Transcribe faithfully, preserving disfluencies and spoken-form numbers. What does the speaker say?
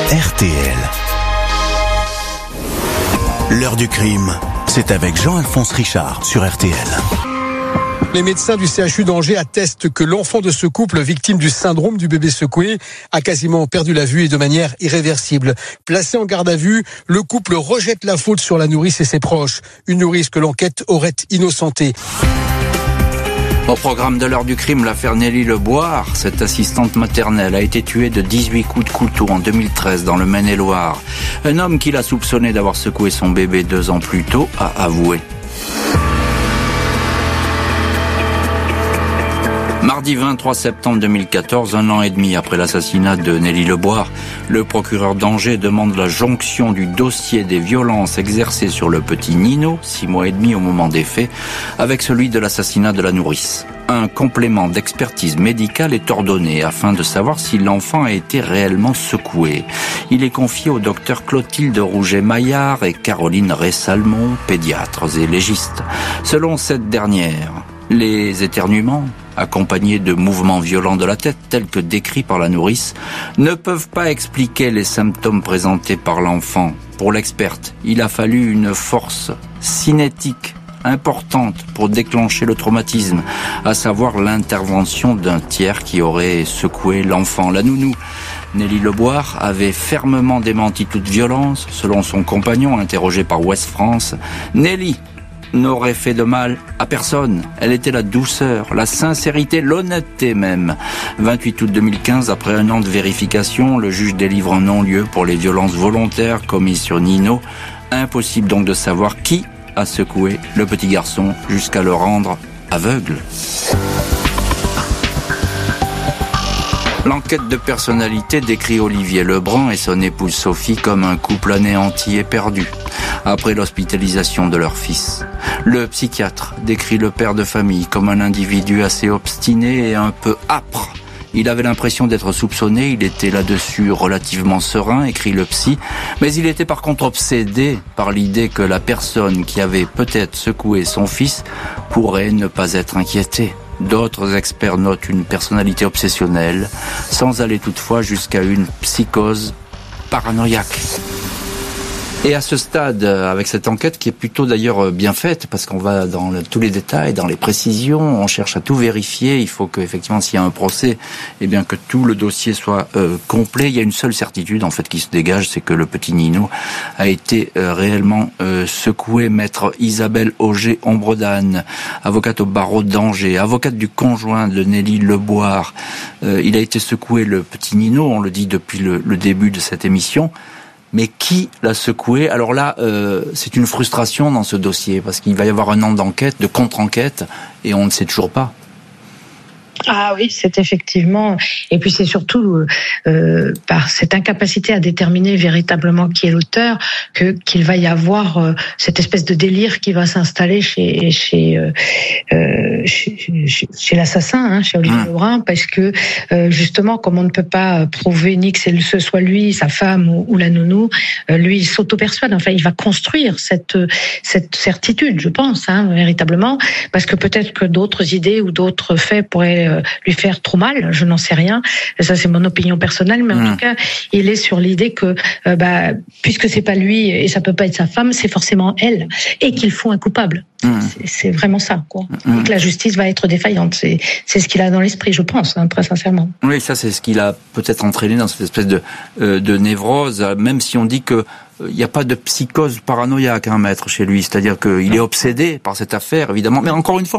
R T L. L'heure du crime, c'est avec Jean-Alphonse Richard sur R T L. Les médecins du C H U d'Angers attestent que l'enfant de ce couple, victime du syndrome du bébé secoué, a quasiment perdu la vue et de manière irréversible. Placé en garde à vue, le couple rejette la faute sur la nourrice et ses proches. Une nourrice que l'enquête aurait innocentée. Au programme de l'heure du crime, l'affaire Nelly Leboire, cette assistante maternelle, a été tuée de dix-huit coups de couteau en deux mille treize dans le Maine-et-Loire. Un homme qui l'a soupçonné d'avoir secoué son bébé deux ans plus tôt a avoué. Mardi vingt-trois septembre deux mille quatorze, un an et demi après l'assassinat de Nelly Leboire, le procureur d'Angers demande la jonction du dossier des violences exercées sur le petit Nino, six mois et demi au moment des faits, avec celui de l'assassinat de la nourrice. Un complément d'expertise médicale est ordonné afin de savoir si l'enfant a été réellement secoué. Il est confié au docteur Clotilde Rouget-Maillard et Caroline Rey-Salmon, pédiatres et légistes. Selon cette dernière, les éternuements, accompagnés de mouvements violents de la tête, tels que décrits par la nourrice, ne peuvent pas expliquer les symptômes présentés par l'enfant. Pour l'experte, il a fallu une force cinétique importante pour déclencher le traumatisme, à savoir l'intervention d'un tiers qui aurait secoué l'enfant. La nounou, Nelly Leboire, avait fermement démenti toute violence. Selon son compagnon, interrogé par Ouest France, Nelly n'aurait fait de mal à personne. Elle était la douceur, la sincérité, l'honnêteté même. vingt-huit août deux mille quinze, après un an de vérification, le juge délivre un non-lieu pour les violences volontaires commises sur Nino. Impossible donc de savoir qui a secoué le petit garçon jusqu'à le rendre aveugle. L'enquête de personnalité décrit Olivier Lebrun et son épouse Sophie comme un couple anéanti et perdu après l'hospitalisation de leur fils. Le psychiatre décrit le père de famille comme un individu assez obstiné et un peu âpre. Il avait l'impression d'être soupçonné, il était là-dessus relativement serein, écrit le psy, mais il était par contre obsédé par l'idée que la personne qui avait peut-être secoué son fils pourrait ne pas être inquiétée. D'autres experts notent une personnalité obsessionnelle, sans aller toutefois jusqu'à une psychose paranoïaque. Et à ce stade, avec cette enquête qui est plutôt d'ailleurs bien faite, parce qu'on va dans le, tous les détails, dans les précisions, on cherche à tout vérifier. Il faut qu'effectivement, s'il y a un procès, eh bien que tout le dossier soit euh, complet. Il y a une seule certitude en fait qui se dégage, c'est que le petit Nino a été euh, réellement euh, secoué. Maître Isabelle Auger-Ombredane, avocate au barreau d'Angers, avocate du conjoint de Nelly Leboire. Euh, il a été secoué, le petit Nino, on le dit depuis le, le début de cette émission. Mais qui l'a secoué? Alors là, euh, c'est une frustration dans ce dossier, parce qu'il va y avoir un an d'enquête, de contre-enquête, et on ne sait toujours pas. Ah oui, c'est effectivement, et puis c'est surtout euh, par cette incapacité à déterminer véritablement qui est l'auteur que qu'il va y avoir euh, cette espèce de délire qui va s'installer chez chez euh, chez, chez, chez l'assassin, hein, chez Olivier mmh. Lebrun, parce que euh, justement, comme on ne peut pas prouver ni que ce soit lui, sa femme ou, ou la nounou, euh, lui il s'auto-persuade. Enfin, il va construire cette cette certitude, je pense, hein, véritablement, parce que peut-être que d'autres idées ou d'autres faits pourraient lui faire trop mal, je n'en sais rien. Ça, c'est mon opinion personnelle, mais en mmh. tout cas, il est sur l'idée que, euh, bah, puisque c'est pas lui et ça peut pas être sa femme, c'est forcément elle, et qu'il faut un coupable. Mmh. C'est, c'est vraiment ça, quoi. Mmh. Et que la justice va être défaillante. C'est, c'est ce qu'il a dans l'esprit, je pense, hein, très sincèrement. Oui, ça, c'est ce qu'il a peut-être entraîné dans cette espèce de, euh, de névrose, même si on dit que il n'y a pas de psychose paranoïaque, hein, maître, chez lui. C'est-à-dire qu'il est obsédé par cette affaire, évidemment. Mais encore une fois,